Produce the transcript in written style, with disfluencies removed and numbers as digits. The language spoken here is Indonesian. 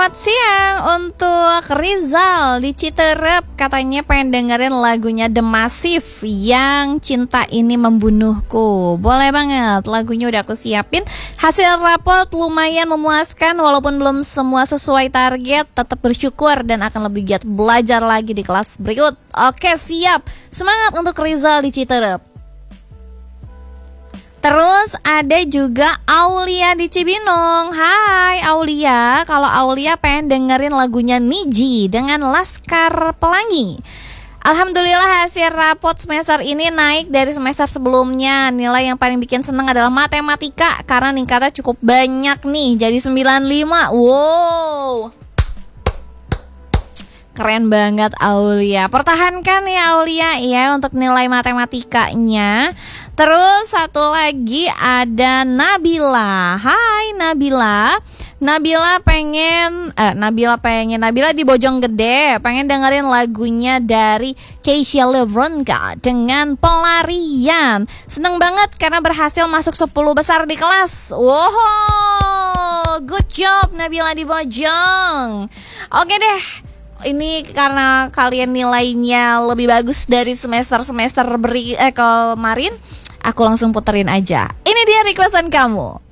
Selamat siang untuk Rizal di Citerep, katanya pengen dengerin lagunya The Massive yang Cinta Ini Membunuhku. Boleh banget, lagunya udah aku siapin. Hasil rapot lumayan memuaskan, walaupun belum semua sesuai target. Tetap bersyukur dan akan lebih giat belajar lagi di kelas berikut. Oke, siap, semangat untuk Rizal di Citerep. Terus ada juga Aulia di Cibinong. Hai Aulia, kalau Aulia pengen dengerin lagunya Niji dengan Laskar Pelangi. Alhamdulillah hasil rapot semester ini naik dari semester sebelumnya. Nilai yang paling bikin seneng adalah matematika karena ningkatnya cukup banyak nih, jadi 95. Wow, keren banget Aulia. Pertahankan ya Aulia ya untuk nilai matematikanya. Terus satu lagi ada Nabila. Hai Nabila. Nabila di Bojonggede pengen dengerin lagunya dari Keisha Levronka dengan Pelarian. Seneng banget karena berhasil masuk 10 besar di kelas. Wow, good job Nabila di Bojong. Oke deh, ini karena kalian nilainya lebih bagus dari semester kemarin, aku langsung puterin aja. Ini dia requestan kamu.